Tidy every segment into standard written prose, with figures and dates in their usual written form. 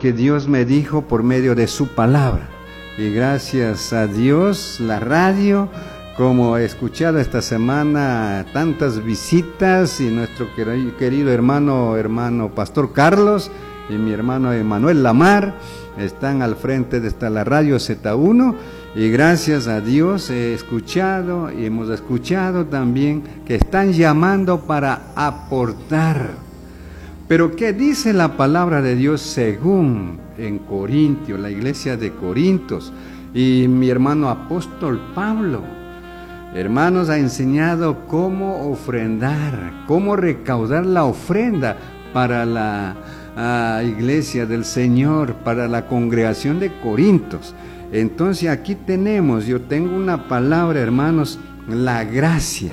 que Dios me dijo por medio de su palabra. Y gracias a Dios, la radio, como he escuchado esta semana, tantas visitas, y nuestro querido hermano Pastor Carlos y mi hermano Emanuel Lamar están al frente de la radio Z1, y gracias a Dios he escuchado y hemos escuchado también que están llamando para aportar. Pero ¿qué dice la palabra de Dios según en Corintios, la iglesia de Corintios? Y mi hermano apóstol Pablo, hermanos, ha enseñado cómo ofrendar, cómo recaudar la ofrenda para la iglesia del Señor, para la congregación de Corintios. Entonces aquí yo tengo una palabra, hermanos, la gracia.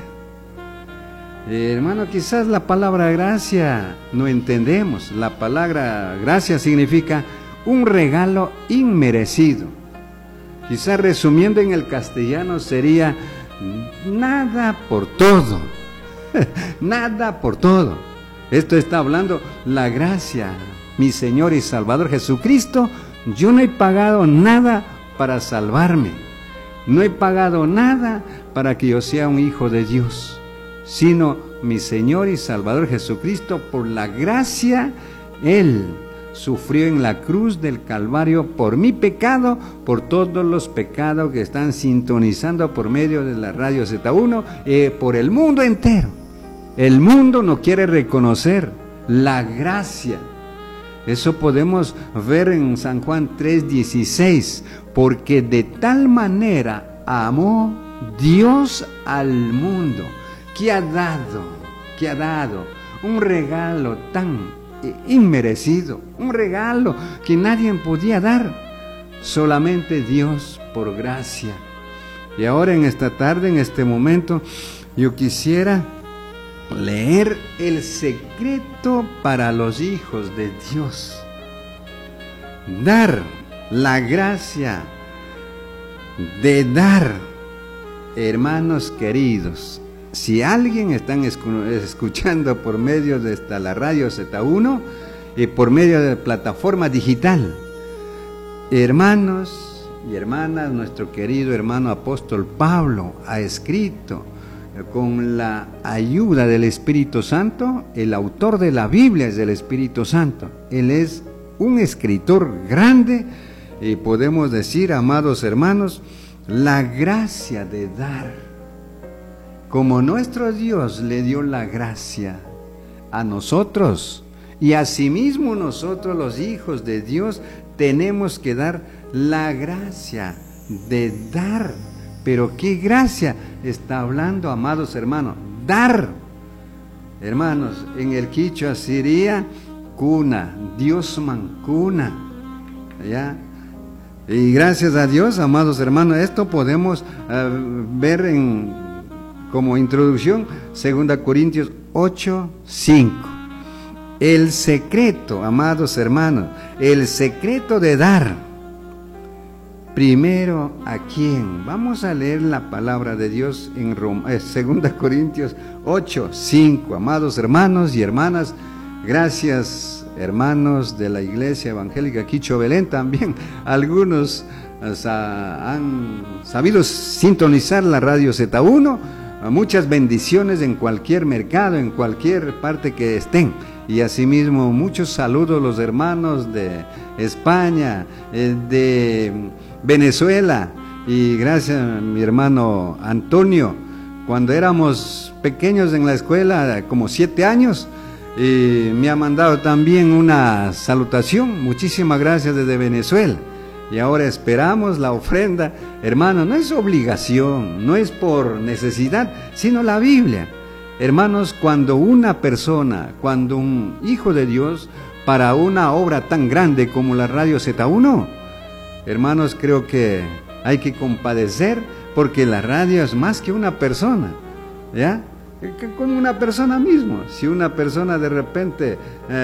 Hermano, quizás la palabra gracia no entendemos. La palabra gracia significa un regalo inmerecido. Quizás resumiendo en el castellano sería nada por todo. Nada por todo. Esto está hablando la gracia. Mi Señor y Salvador Jesucristo, yo no he pagado nada para salvarme. No he pagado nada para que yo sea un hijo de Dios, sino mi Señor y Salvador Jesucristo, por la gracia, Él sufrió en la cruz del Calvario por mi pecado, por todos los pecados que están sintonizando por medio de la radio Z1, por el mundo entero. El mundo no quiere reconocer la gracia. Eso podemos ver en San Juan 3:16, porque de tal manera amó Dios al mundo, que ha dado un regalo tan inmerecido, un regalo que nadie podía dar, solamente Dios por gracia. Y ahora en esta tarde, en este momento, yo quisiera leer el secreto para los hijos de Dios. Dar la gracia de dar, hermanos queridos. Si alguien están escuchando por medio de la radio Z1 y por medio de la plataforma digital, hermanos y hermanas, nuestro querido hermano apóstol Pablo ha escrito, con la ayuda del Espíritu Santo. El autor de la Biblia es el Espíritu Santo. Él es un escritor grande, y podemos decir, amados hermanos, la gracia de dar. Como nuestro Dios le dio la gracia a nosotros, y asimismo nosotros, los hijos de Dios, tenemos que dar la gracia de dar. Pero ¿qué gracia está hablando, amados hermanos? Dar. Hermanos, en el quichua sería cuna, Dios mancuna, ¿ya? Y gracias a Dios, amados hermanos, esto podemos ver como introducción, 2 Corintios 8:5. El secreto, amados hermanos, el secreto de dar. Primero, ¿a quién? Vamos a leer la palabra de Dios en 2 Corintios 8:5. Amados hermanos y hermanas, gracias, hermanos de la Iglesia Evangélica Quicho Belén. También algunos han sabido sintonizar la radio Z1. Muchas bendiciones en cualquier mercado, en cualquier parte que estén. Y asimismo, muchos saludos a los hermanos de España, de Venezuela, y gracias a mi hermano Antonio. Cuando éramos pequeños en la escuela, como 7 años, me ha mandado también una salutación. Muchísimas gracias desde Venezuela. Y ahora esperamos la ofrenda. Hermano, no es obligación, no es por necesidad, sino la Biblia. Hermanos, cuando una persona, cuando un hijo de Dios, para una obra tan grande como la radio Z1, hermanos, creo que hay que compadecer, porque la radio es más que una persona, ¿ya? Como una persona mismo. Si una persona de repente,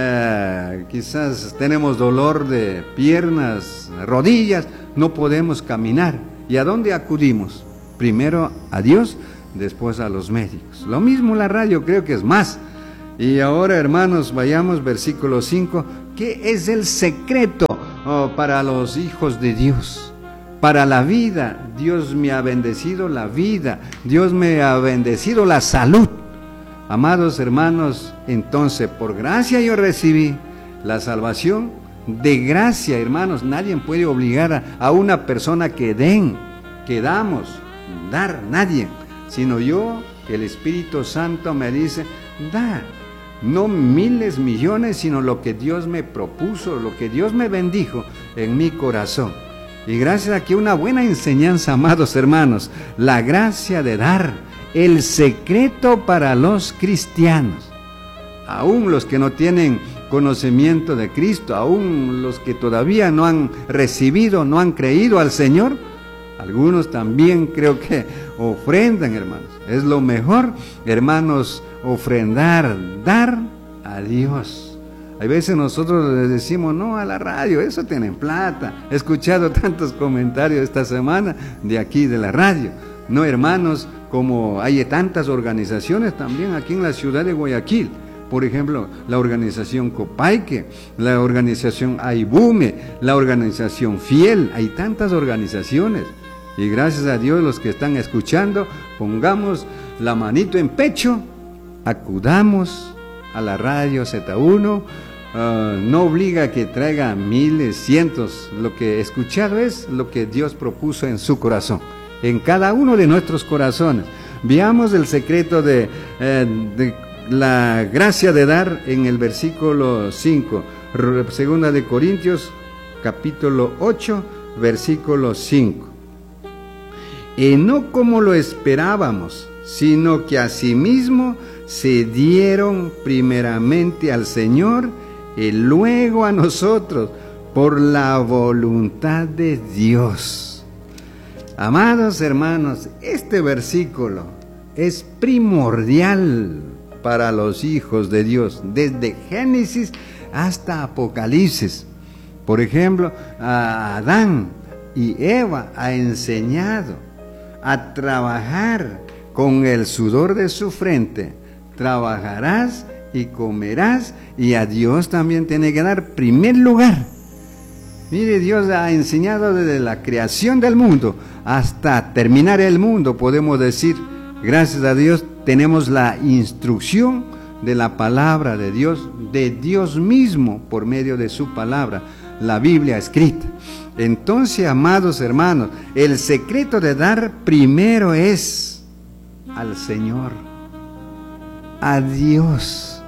quizás tenemos dolor de piernas, rodillas, no podemos caminar. ¿Y a dónde acudimos? Primero a Dios, después a los médicos. Lo mismo la radio, creo que es más. Y ahora, hermanos, vayamos versículo 5. ¿Qué es el secreto para los hijos de Dios, para la vida. Dios me ha bendecido la vida, Dios me ha bendecido la salud. Amados hermanos, entonces por gracia yo recibí la salvación. De gracia, hermanos, nadie puede obligar a una persona que dar, nadie, sino yo, que el Espíritu Santo me dice, da, no miles, millones, sino lo que Dios me propuso, lo que Dios me bendijo en mi corazón. Y gracias a que una buena enseñanza, amados hermanos, la gracia de dar, el secreto para los cristianos, aún los que no tienen conocimiento de Cristo, aún los que todavía no han recibido, no han creído al Señor, algunos también creo que ofrendan, hermanos. Es lo mejor, hermanos, ofrendar, dar a Dios. Hay veces nosotros les decimos, no, a la radio, eso tienen plata. He escuchado tantos comentarios esta semana de aquí, de la radio. No, hermanos, como hay tantas organizaciones también aquí en la ciudad de Guayaquil. Por ejemplo, la organización Copaique, la organización Aibume, la organización Fiel. Hay tantas organizaciones. Y gracias a Dios, los que están escuchando, pongamos la manito en pecho, acudamos a la radio Z1. No obliga a que traiga miles, cientos. Lo que he escuchado es lo que Dios propuso en su corazón, en cada uno de nuestros corazones. Veamos el secreto de la gracia de dar en el versículo 5, segunda de Corintios, capítulo 8, versículo 5. Y no como lo esperábamos, sino que asimismo se dieron primeramente al Señor y luego a nosotros, por la voluntad de Dios. Amados hermanos, este versículo es primordial para los hijos de Dios, desde Génesis hasta Apocalipsis. Por ejemplo, a Adán y Eva ha enseñado a trabajar con el sudor de su frente. Trabajarás y comerás, y a Dios también tiene que dar primer lugar. Mire, Dios ha enseñado desde la creación del mundo hasta terminar el mundo, podemos decir. Gracias a Dios tenemos la instrucción de la palabra de Dios mismo, por medio de su palabra, la Biblia escrita. Entonces, amados hermanos, el secreto de dar primero es al Señor, a Dios.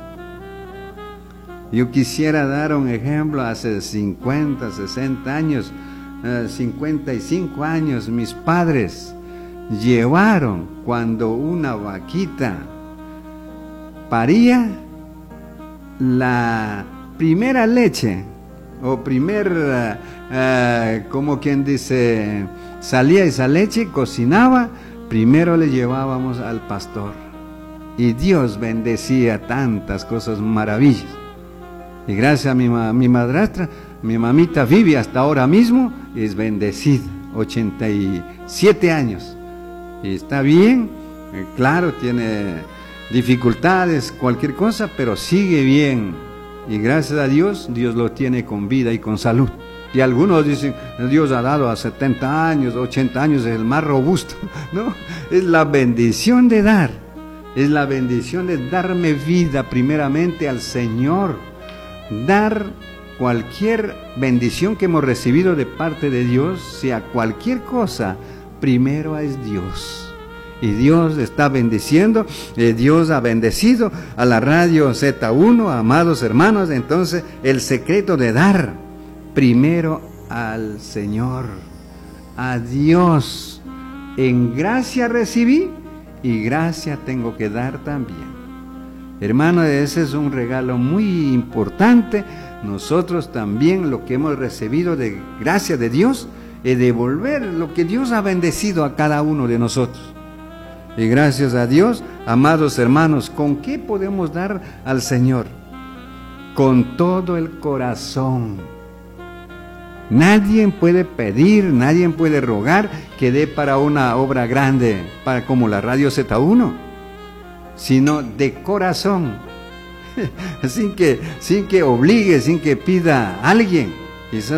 Yo quisiera dar un ejemplo. Hace 50, 60 años, 55 años, mis padres llevaron, cuando una vaquita paría, la primera leche, o como quien dice, salía esa leche, cocinaba, primero le llevábamos al pastor. Y Dios bendecía tantas cosas, maravillas. Y gracias a mi madrastra, mi mamita vive hasta ahora mismo, es bendecida, 87 años. Y está bien, claro, tiene dificultades, cualquier cosa, pero sigue bien. Y gracias a Dios, Dios lo tiene con vida y con salud. Y algunos dicen, Dios ha dado a 70 años, 80 años, es el más robusto. No, es la bendición de dar. Es la bendición de darme vida primeramente al Señor. Dar cualquier bendición que hemos recibido de parte de Dios, sea cualquier cosa, primero es Dios. Y Dios está bendiciendo, Dios ha bendecido a la radio Z1, amados hermanos. Entonces, el secreto de dar primero al Señor, a Dios. En gracia recibí y gracia tengo que dar también. Hermano, ese es un regalo muy importante. Nosotros también, lo que hemos recibido de gracia de Dios, es devolver lo que Dios ha bendecido a cada uno de nosotros. Y gracias a Dios, amados hermanos, ¿con qué podemos dar al Señor? Con todo el corazón. Nadie puede pedir, nadie puede rogar que dé para una obra grande, como la radio Z1, sino de corazón, sin que obligue, sin que pida a alguien. Quizás